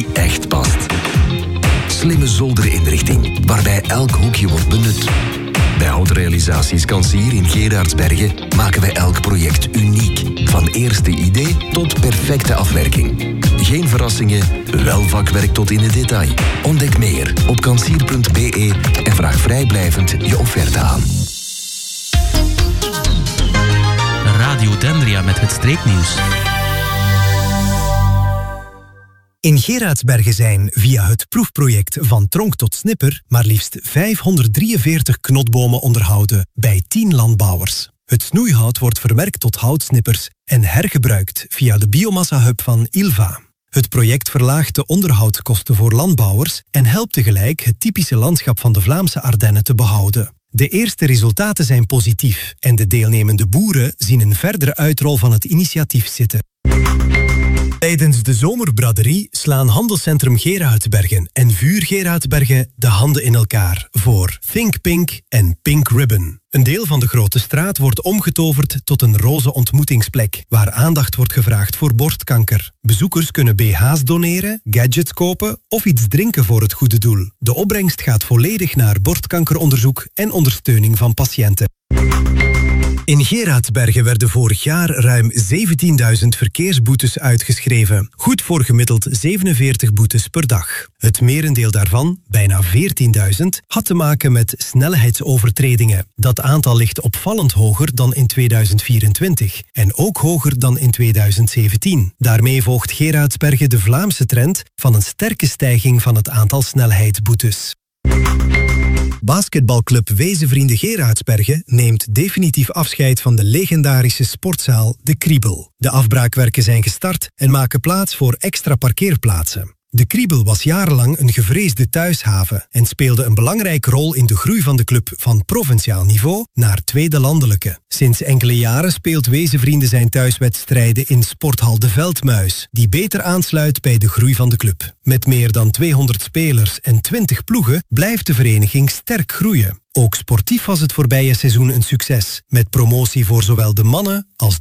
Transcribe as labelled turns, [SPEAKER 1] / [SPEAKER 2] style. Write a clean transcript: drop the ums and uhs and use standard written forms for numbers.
[SPEAKER 1] die echt past. Slimme zolderinrichting, waarbij elk hoekje wordt benut. Bij Houtrealisaties Kancier in Gerardsbergen maken wij elk project uniek. Van eerste idee tot perfecte afwerking. Geen verrassingen, wel vakwerk tot in het detail. Ontdek meer op kancier.be en vraag vrijblijvend je offerte aan.
[SPEAKER 2] Radio Dendria met het streeknieuws.
[SPEAKER 3] In Gerardsbergen zijn via het proefproject Van Tronk tot Snipper maar liefst 543 knotbomen onderhouden bij 10 landbouwers. Het snoeihout wordt verwerkt tot houtsnippers en hergebruikt via de biomassa-hub van Ilva. Het project verlaagt de onderhoudskosten voor landbouwers en helpt tegelijk het typische landschap van de Vlaamse Ardennen te behouden. De eerste resultaten zijn positief en de deelnemende boeren zien een verdere uitrol van het initiatief zitten. Tijdens de zomerbraderie slaan Handelscentrum Gerardsbergen en Vuur Gerardsbergen de handen in elkaar voor Think Pink en Pink Ribbon. Een deel van de grote straat wordt omgetoverd tot een roze ontmoetingsplek, waar aandacht wordt gevraagd voor borstkanker. Bezoekers kunnen BH's doneren, gadgets kopen of iets drinken voor het goede doel. De opbrengst gaat volledig naar borstkankeronderzoek en ondersteuning van patiënten. In Gerardsbergen werden vorig jaar ruim 17.000 verkeersboetes uitgeschreven. Goed voor gemiddeld 47 boetes per dag. Het merendeel daarvan, bijna 14.000, had te maken met snelheidsovertredingen. Dat aantal ligt opvallend hoger dan in 2024 en ook hoger dan in 2017. Daarmee volgt Gerardsbergen de Vlaamse trend van een sterke stijging van het aantal snelheidsboetes. Basketbalclub Wezenvrienden Gerardsbergen neemt definitief afscheid van de legendarische sportzaal De Kriebel. De afbraakwerken zijn gestart en maken plaats voor extra parkeerplaatsen. De Kriebel was jarenlang een gevreesde thuishaven en speelde een belangrijke rol in de groei van de club van provinciaal niveau naar tweede landelijke. Sinds enkele jaren speelt Wezenvrienden zijn thuiswedstrijden in Sporthal De Veldmuis, die beter aansluit bij de groei van de club. Met meer dan 200 spelers en 20 ploegen blijft de vereniging sterk groeien. Ook sportief was het voorbije seizoen een succes, met promotie voor zowel de mannen als